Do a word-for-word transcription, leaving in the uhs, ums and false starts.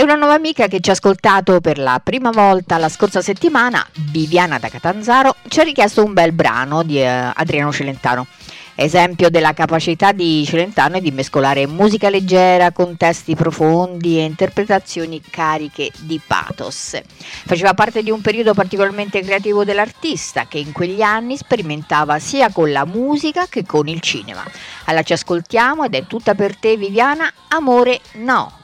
una nuova amica che ci ha ascoltato per la prima volta la scorsa settimana, Viviana da Catanzaro, ci ha richiesto un bel brano di eh, Adriano Celentano. Esempio della capacità di Celentano è di mescolare musica leggera con testi profondi e interpretazioni cariche di pathos. Faceva parte di un periodo particolarmente creativo dell'artista, che in quegli anni sperimentava sia con la musica che con il cinema. Allora ci ascoltiamo ed è tutta per te, Viviana, Amore no.